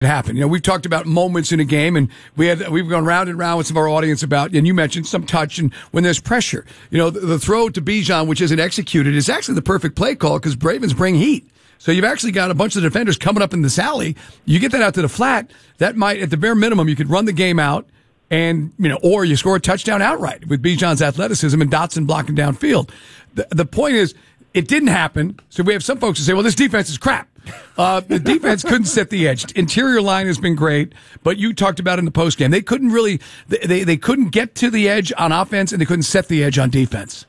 happen. We've talked about moments in a game, and we've gone round and round with some of our audience about, and you mentioned some touch and when there's pressure. The throw to Bijan, which isn't executed, is actually the perfect play call because Ravens bring heat. So you've actually got a bunch of defenders coming up in this alley. You get that out to the flat, that might, at the bare minimum, you could run the game out and, or you score a touchdown outright with Bijan's athleticism and Dotson blocking downfield. The point is, it didn't happen. So we have some folks who say, well, this defense is crap. The defense couldn't set the edge. Interior line has been great, but you talked about in the postgame, they couldn't really, they couldn't get to the edge on offense and they couldn't set the edge on defense.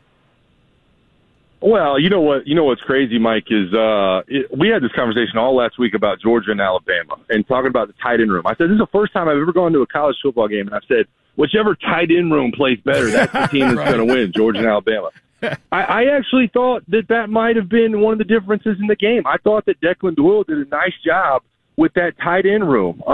Well, you know what's crazy, Mike, is we had this conversation all last week about Georgia and Alabama and talking about the tight end room. I said, this is the first time I've ever gone to a college football game, and I said, whichever tight end room plays better, that's the team that's going to win, Georgia and Alabama. I actually thought that might have been one of the differences in the game. I thought that Declan Doyle did a nice job with that tight end room.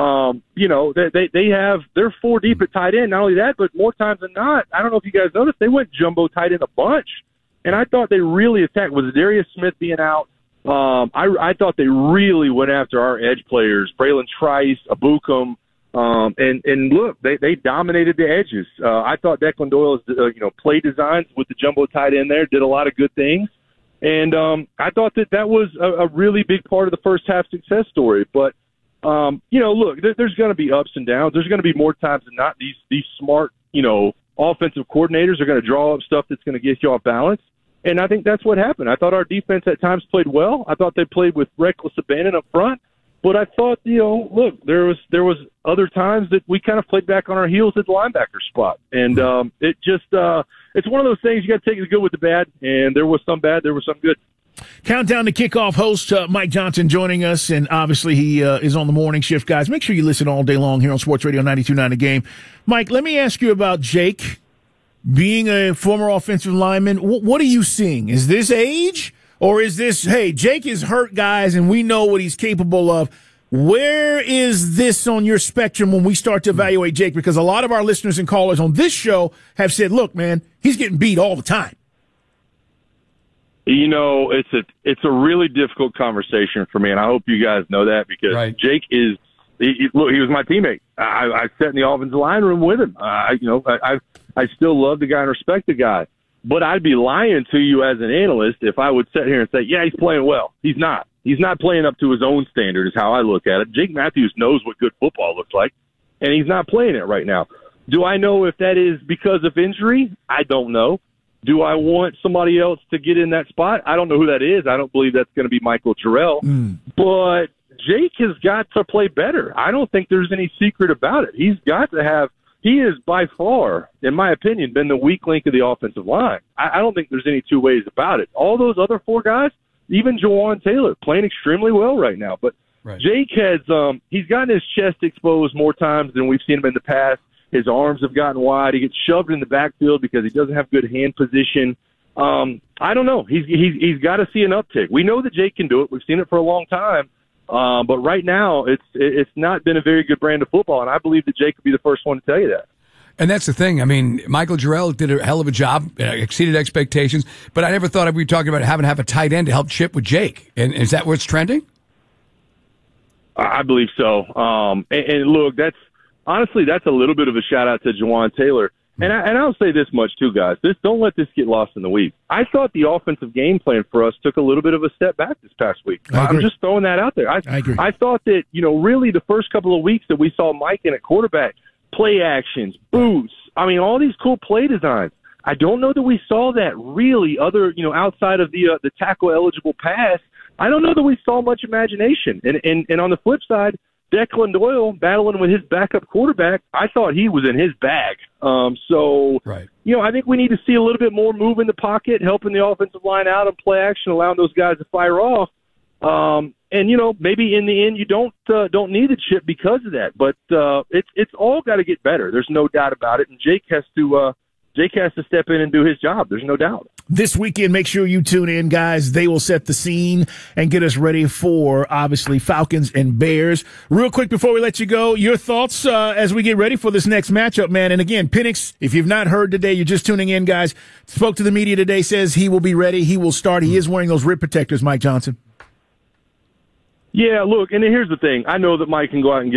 They're four deep at tight end. Not only that, but more times than not, I don't know if you guys noticed, they went jumbo tight end a bunch. And I thought they really attacked. With Darius Smith being out, I thought they really went after our edge players, Braylon Trice, Abukum, and look, they dominated the edges. I thought Declan Doyle's play designs with the jumbo tight end there did a lot of good things, and I thought that was a really big part of the first half success story. But look, there's going to be ups and downs. There's going to be more times than not these smart offensive coordinators are going to draw up stuff that's going to get you off balance. And I think that's what happened. I thought our defense at times played well. I thought they played with reckless abandon up front. But I thought, look, there was other times that we kind of played back on our heels at the linebacker spot. And it's one of those things you got to take the good with the bad. And there was some bad, there was some good. Countdown to kickoff host Mike Johnson joining us, and obviously he is on the morning shift, guys. Make sure you listen all day long here on Sports Radio 92.9 The Game. Mike, let me ask you about Jake being a former offensive lineman. What are you seeing? Is this age, or is this, hey, Jake is hurt, guys, and we know what he's capable of? Where is this on your spectrum when we start to evaluate Jake? Because a lot of our listeners and callers on this show have said, look, man, he's getting beat all the time. It's a really difficult conversation for me, and I hope you guys know that because right. Jake is he was my teammate. I sat in the offensive line room with him. I still love the guy and respect the guy, but I'd be lying to you as an analyst if I would sit here and say, yeah, he's playing well. He's not. He's not playing up to his own standard is how I look at it. Jake Matthews knows what good football looks like, and he's not playing it right now. Do I know if that is because of injury? I don't know. Do I want somebody else to get in that spot? I don't know who that is. I don't believe that's going to be Michael Jarrell. But Jake has got to play better. I don't think there's any secret about it. He is by far, in my opinion, been the weak link of the offensive line. I don't think there's any two ways about it. All those other four guys, even Jawan Taylor, playing extremely well right now. But right. Jake has he's gotten his chest exposed more times than we've seen him in the past. His arms have gotten wide. He gets shoved in the backfield because he doesn't have good hand position. I don't know. He's got to see an uptick. We know that Jake can do it. We've seen it for a long time. But right now, it's not been a very good brand of football, and I believe that Jake could be the first one to tell you that. And that's the thing. I mean, Michael Jarrell did a hell of a job, exceeded expectations, but I never thought we'd be talking about having to have a tight end to help chip with Jake. And is that where it's trending? I believe so. And look, that's a little bit of a shout-out to Jawan Taylor. And I'll say this much, too, guys. Don't let this get lost in the weeds. I thought the offensive game plan for us took a little bit of a step back this past week. I'm just throwing that out there. I agree. I thought that, really the first couple of weeks that we saw Mike in at quarterback, play actions, boosts, all these cool play designs. I don't know that we saw that really outside of the tackle-eligible pass. I don't know that we saw much imagination. And on the flip side, Declan Doyle battling with his backup quarterback, I thought he was in his bag. Right. I think we need to see a little bit more move in the pocket, helping the offensive line out and play action, allowing those guys to fire off. Maybe in the end you don't need the chip because of that. But it's all got to get better. There's no doubt about it. And Jake has to step in and do his job. There's no doubt. This weekend, make sure you tune in, guys. They will set the scene and get us ready for, obviously, Falcons and Bears. Real quick before we let you go, your thoughts as we get ready for this next matchup, man. And again, Penix, if you've not heard today, you're just tuning in, guys. Spoke to the media today, says he will be ready. He will start. He is wearing those rib protectors, Mike Johnson. Yeah, look, and here's the thing. I know that Mike can go out and